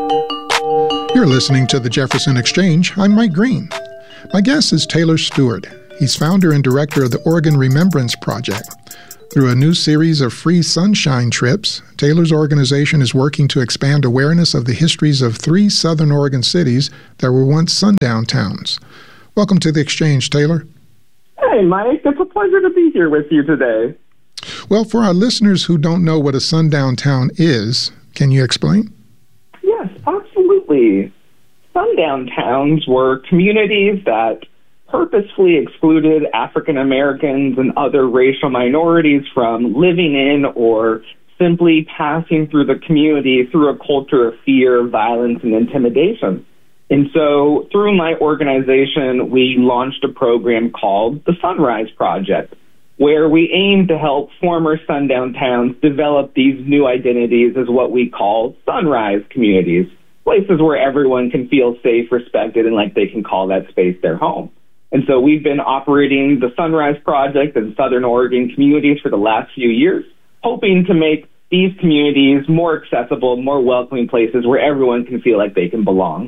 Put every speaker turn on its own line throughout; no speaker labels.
You're listening to the Jefferson Exchange. I'm Mike Green. My guest is Taylor Stewart. He's founder and director of the Oregon Remembrance Project. Through a new series of free sunshine trips, Taylor's organization is working to expand awareness of the histories of 3 Southern Oregon cities that were once sundown towns. Welcome to the Exchange, Taylor.
Hey, Mike. It's a pleasure to be here with you today.
Well, for our listeners who don't know what a sundown town is, can you explain?
Yes, absolutely. Sundown towns were communities that purposefully excluded African Americans and other racial minorities from living in or simply passing through the community through a culture of fear, violence, and intimidation. And so through my organization, we launched a program called the Sunrise Project, where we aim to help former sundown towns develop these new identities as what we call sunrise communities, places where everyone can feel safe, respected, and like they can call that space their home. And so we've been operating the Sunrise Project in Southern Oregon communities for the last few years, hoping to make these communities more accessible, more welcoming places where everyone can feel like they can belong.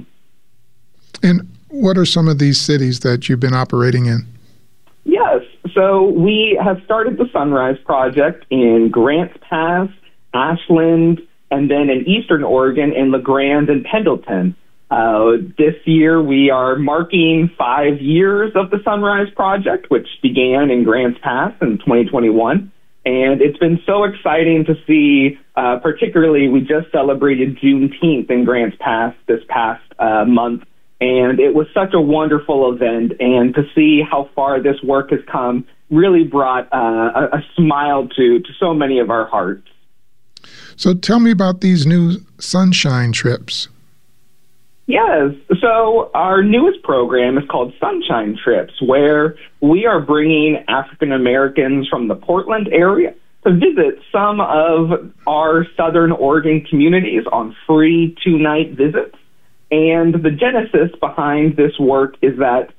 And what are some of these cities that you've been operating in?
Yes. So we have started the Sunrise Project in Grants Pass, Ashland, and then in Eastern Oregon in LeGrand and Pendleton. This year we are marking 5 years of the Sunrise Project, which began in Grants Pass in 2021. And it's been so exciting to see, particularly we just celebrated Juneteenth in Grants Pass this past month. And it was such a wonderful event, and to see how far this work has come really brought a smile to so many of our hearts.
So tell me about these new sunshine trips.
Yes, so our newest program is called Sunshine Trips, where we are bringing African Americans from the Portland area to visit some of our Southern Oregon communities on free 2-night visits. And the genesis behind this work is that,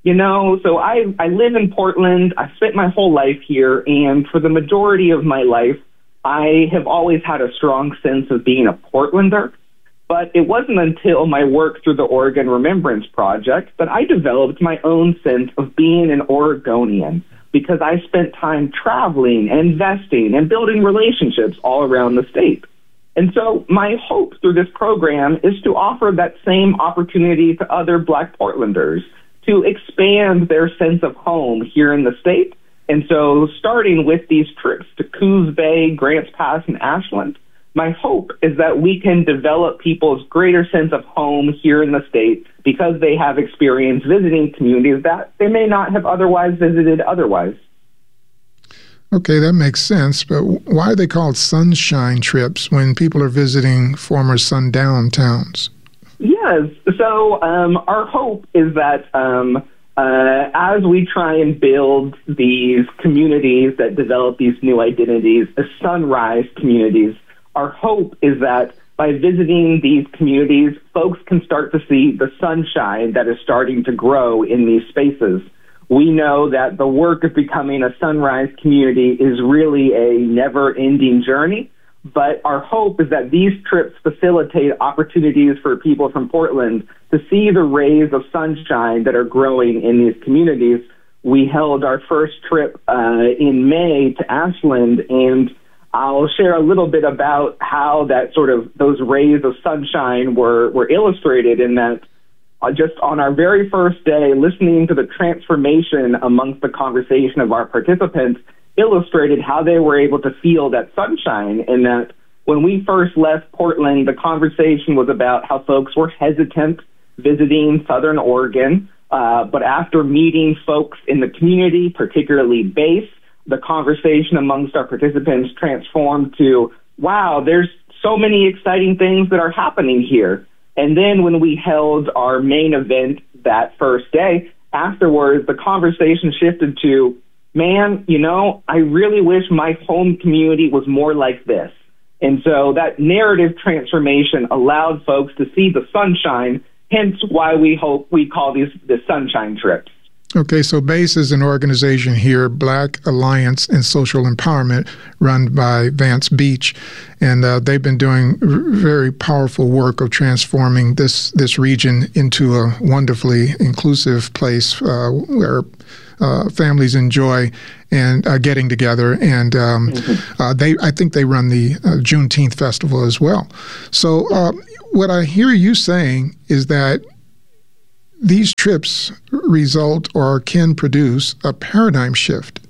so I live in Portland. I spent my whole life here, and for the majority of my life, I have always had a strong sense of being a Portlander. But it wasn't until my work through the Oregon Remembrance Project that I developed my own sense of being an Oregonian, because I spent time traveling, investing, and building relationships all around the state. And so my hope through this program is to offer that same opportunity to other Black Portlanders to expand their sense of home here in the state. And so starting with these trips to Coos Bay, Grants Pass, and Ashland, my hope is that we can develop people's greater sense of home here in the state because they have experience visiting communities that they may not have otherwise visited otherwise.
Okay, that makes sense, but why are they called sunshine trips when people are visiting former sundown towns?
Yes, so our hope is that as we try and build these communities that develop these new identities, the sunrise communities, our hope is that by visiting these communities, folks can start to see the sunshine that is starting to grow in these spaces. We know that the work of becoming a sunrise community is really a never-ending journey, but our hope is that these trips facilitate opportunities for people from Portland to see the rays of sunshine that are growing in these communities. We held our first trip in May to Ashland, and I'll share a little bit about how that those rays of sunshine were illustrated in that just on our very first day, listening to the transformation amongst the conversation of our participants illustrated how they were able to feel that sunshine, and that when we first left Portland, the conversation was about how folks were hesitant visiting Southern Oregon, but after meeting folks in the community, particularly base, the conversation amongst our participants transformed to, wow, there's so many exciting things that are happening here. And then when we held our main event that first day, afterwards, the conversation shifted to, man, I really wish my home community was more like this. And so that narrative transformation allowed folks to see the sunshine, hence why we hope we call these the sunshine trips.
Okay, so BASE is an organization here, Black Alliance and Social Empowerment, run by Vance Beach, and they've been doing very powerful work of transforming this region into a wonderfully inclusive place where families enjoy and getting together, and I think they run the Juneteenth festival as well. So what I hear you saying is that these trips result or can produce a paradigm shift.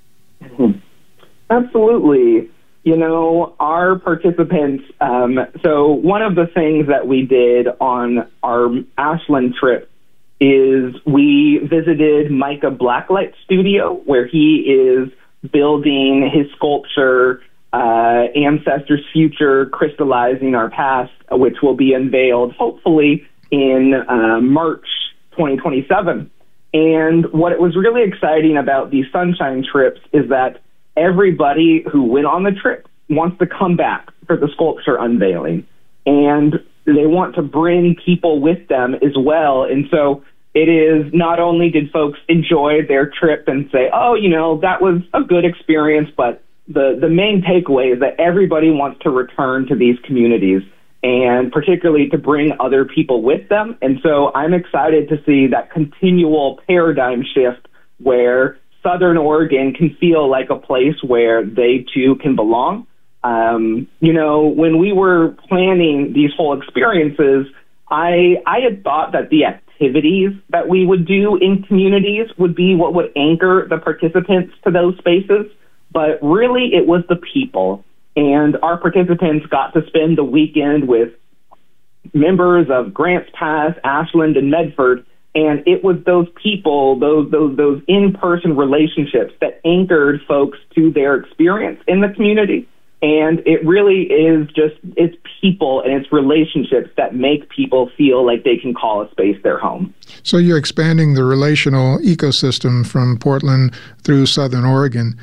Absolutely. You know, our participants, so one of the things that we did on our Ashland trip is we visited Micah Blacklight's studio, where he is building his sculpture, Ancestors' Future, Crystallizing Our Past, which will be unveiled hopefully in March 2027. And what was really exciting about these sunshine trips is that everybody who went on the trip wants to come back for the sculpture unveiling. And they want to bring people with them as well. And so it is not only did folks enjoy their trip and say, oh, you know, that was a good experience, but the main takeaway is that everybody wants to return to these communities, and particularly to bring other people with them. And so I'm excited to see that continual paradigm shift where Southern Oregon can feel like a place where they too can belong. You know, when we were planning these whole experiences, I had thought that the activities that we would do in communities would be what would anchor the participants to those spaces. But really, it was the people. And our participants got to spend the weekend with members of Grants Pass, Ashland, and Medford. And it was those people, those in-person relationships that anchored folks to their experience in the community. And it really is just, it's people and it's relationships that make people feel like they can call a space their home.
So you're expanding the relational ecosystem from Portland through Southern Oregon.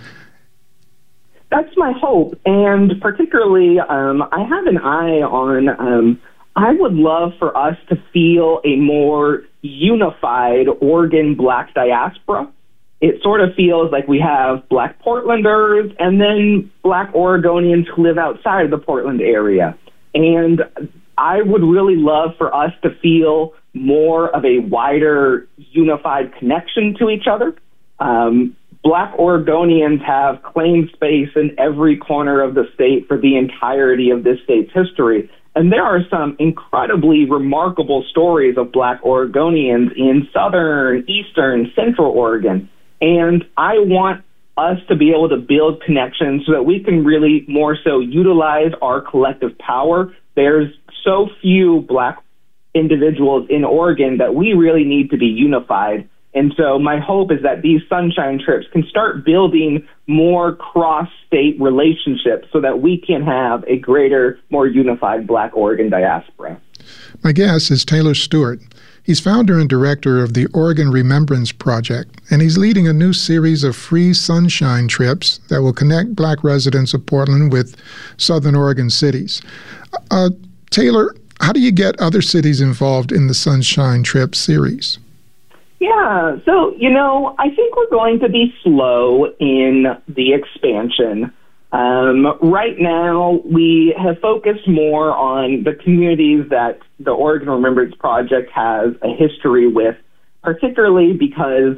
That's my hope, and particularly I have an eye on, I would love for us to feel a more unified Oregon Black diaspora. It sort of feels like we have Black Portlanders and then Black Oregonians who live outside of the Portland area. And I would really love for us to feel more of a wider unified connection to each other. Black Oregonians have claimed space in every corner of the state for the entirety of this state's history. And there are some incredibly remarkable stories of Black Oregonians in southern, eastern, central Oregon. And I want us to be able to build connections so that we can really more so utilize our collective power. There's so few Black individuals in Oregon that we really need to be unified. And so my hope is that these sunshine trips can start building more cross-state relationships so that we can have a greater, more unified Black Oregon diaspora.
My guest is Taylor Stewart. He's founder and director of the Oregon Remembrance Project, and he's leading a new series of free sunshine trips that will connect Black residents of Portland with Southern Oregon cities. Taylor, how do you get other cities involved in the Sunshine Trip series?
Yeah, so, you know, I think we're going to be slow in the expansion. Right now, we have focused more on the communities that the Oregon Remembrance Project has a history with, particularly because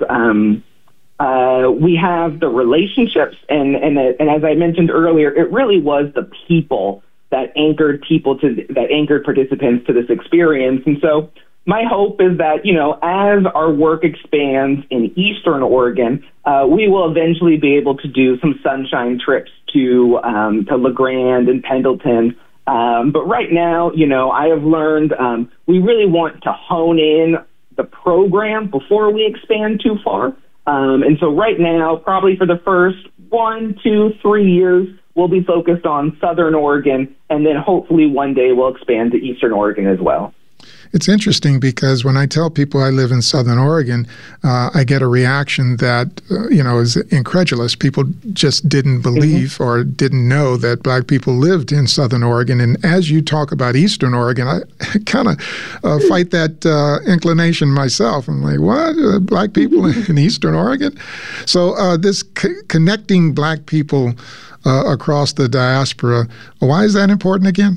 we have the relationships, and as I mentioned earlier, it really was the people that anchored participants to this experience. And so my hope is that, you know, as our work expands in Eastern Oregon, we will eventually be able to do some sunshine trips to LeGrand and Pendleton. But right now, you know, I have learned we really want to hone in the program before we expand too far. And so right now, probably for the first 1, 2, 3 years, we'll be focused on Southern Oregon, and then hopefully one day we'll expand to Eastern Oregon as well.
It's interesting because when I tell people I live in Southern Oregon, I get a reaction that, is incredulous. People just didn't believe or didn't know that Black people lived in Southern Oregon. And as you talk about Eastern Oregon, I kind of fight that inclination myself. I'm like, what? Black people in Eastern Oregon? So this connecting Black people across the diaspora, why is that important again?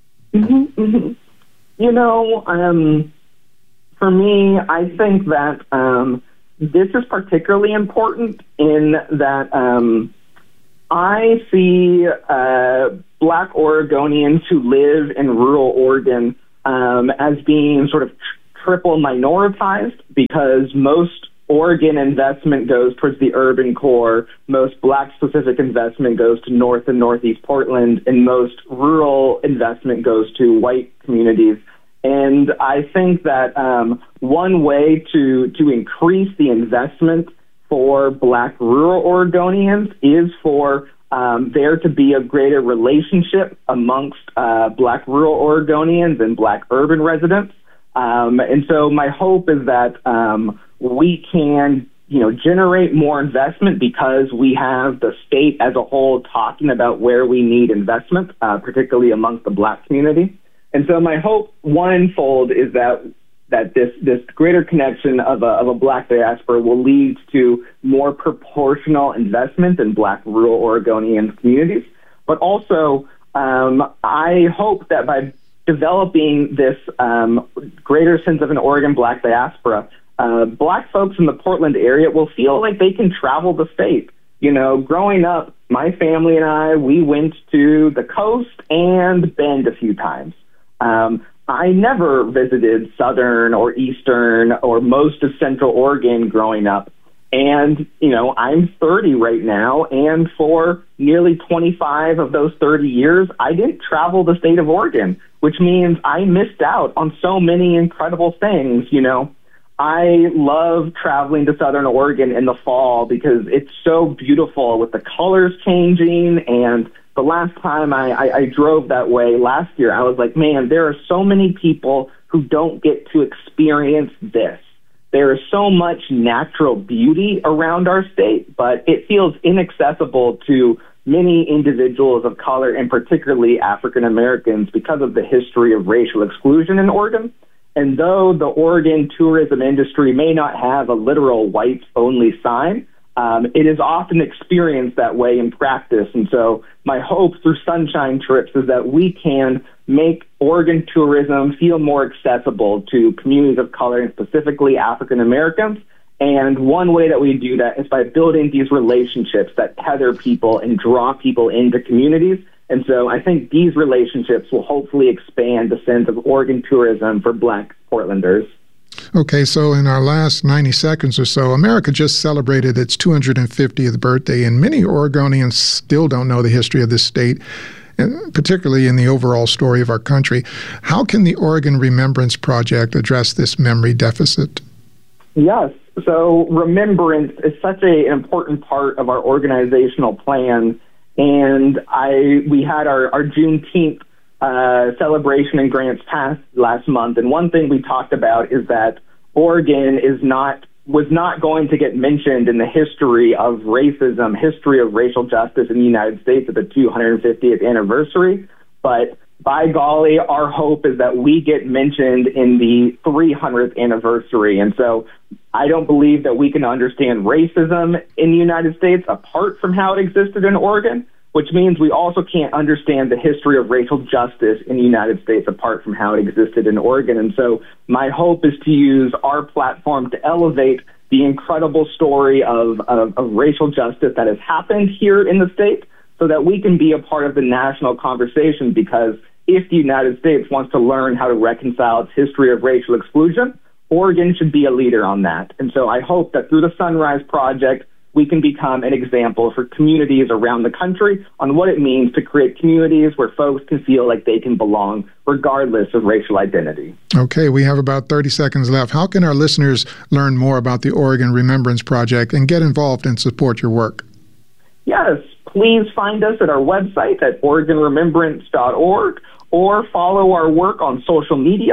For me, I think that this is particularly important in that I see Black Oregonians who live in rural Oregon as being sort of triple minoritized, because most Oregon investment goes towards the urban core, most Black-specific investment goes to North and Northeast Portland, and most rural investment goes to white communities. And I think that one way to increase the investment for Black rural Oregonians is for there to be a greater relationship amongst Black rural Oregonians and Black urban residents. And so my hope is that we can, generate more investment because we have the state as a whole talking about where we need investment, particularly amongst the Black community. And so my hope, onefold, is that this greater connection of a Black diaspora will lead to more proportional investment in Black rural Oregonian communities. But also, I hope that by developing this greater sense of an Oregon Black diaspora, Black folks in the Portland area will feel like they can travel the state. Growing up, my family and I, we went to the coast and Bend a few times. I never visited Southern or Eastern or most of Central Oregon growing up. And, I'm 30 right now, and for nearly 25 of those 30 years, I didn't travel the state of Oregon, which means I missed out on so many incredible things. I love traveling to Southern Oregon in the fall because it's so beautiful with the colors changing. And the last time I drove that way last year, I was like, man, there are so many people who don't get to experience this. There is so much natural beauty around our state, but it feels inaccessible to many individuals of color, and particularly African Americans, because of the history of racial exclusion in Oregon. And though the Oregon tourism industry may not have a literal whites-only sign, it is often experienced that way in practice. And so my hope through Sunshine Trips is that we can make Oregon tourism feel more accessible to communities of color, and specifically African Americans. And one way that we do that is by building these relationships that tether people and draw people into communities. And so I think these relationships will hopefully expand the sense of Oregon tourism for Black Portlanders.
Okay, so in our last 90 seconds or so, America just celebrated its 250th birthday, and many Oregonians still don't know the history of this state, and particularly in the overall story of our country. How can the Oregon Remembrance Project address this memory deficit?
Yes. So remembrance is such an important part of our organizational plan. And we had our Juneteenth celebration in Grants Pass last month. And one thing we talked about is that Oregon was not going to get mentioned in the history of racism, history of racial justice in the United States at the 250th anniversary. But by golly, our hope is that we get mentioned in the 300th anniversary. And so I don't believe that we can understand racism in the United States apart from how it existed in Oregon, which means we also can't understand the history of racial justice in the United States apart from how it existed in Oregon. And so my hope is to use our platform to elevate the incredible story of racial justice that has happened here in the state, so that we can be a part of the national conversation. Because if the United States wants to learn how to reconcile its history of racial exclusion, Oregon should be a leader on that. And so I hope that through the Sunrise Project, we can become an example for communities around the country on what it means to create communities where folks can feel like they can belong regardless of racial identity.
Okay, we have about 30 seconds left. How can our listeners learn more about the Oregon Remembrance Project and get involved and support your work?
Yes, please find us at our website at OregonRemembrance.org or follow our work on social media.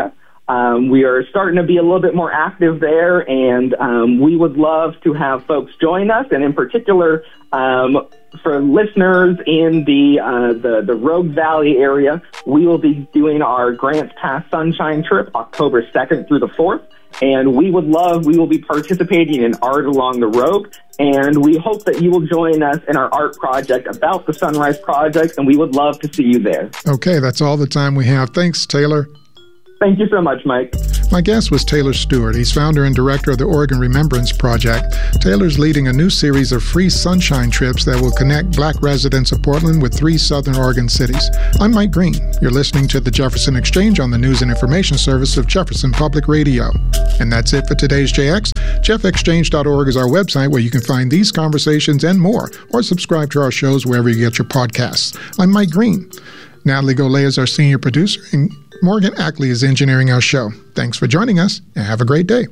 we are starting to be a little bit more active there, and we would love to have folks join us. And in particular, for listeners in the Rogue Valley area, we will be doing our Grants Pass Sunshine trip October 2nd through the 4th. And we will be participating in Art Along the Rogue, and we hope that you will join us in our art project about the Sunrise Project, and we would love to see you there.
Okay, that's all the time we have. Thanks, Taylor.
Thank you so much, Mike.
My guest was Taylor Stewart. He's founder and director of the Oregon Remembrance Project. Taylor's leading a new series of free sunshine trips that will connect Black residents of Portland with 3 Southern Oregon cities. I'm Mike Green. You're listening to the Jefferson Exchange on the News and Information Service of Jefferson Public Radio. And that's it for today's JX. JeffExchange.org is our website where you can find these conversations and more, or subscribe to our shows wherever you get your podcasts. I'm Mike Green. Natalie Golay is our senior producer, and Morgan Ackley is engineering our show. Thanks for joining us, and have a great day.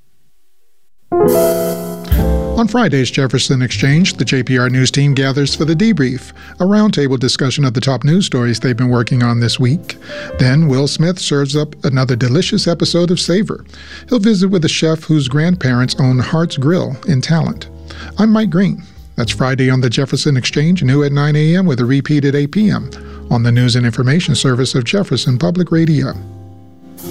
On Friday's Jefferson Exchange, the JPR News team gathers for the debrief, a roundtable discussion of the top news stories they've been working on this week. Then Will Smith serves up another delicious episode of Savor. He'll visit with a chef whose grandparents own Hart's Grill in Talent. I'm Mike Green. That's Friday on the Jefferson Exchange, new at 9 a.m. with a repeat at 8 p.m. on the News and Information Service of Jefferson Public Radio.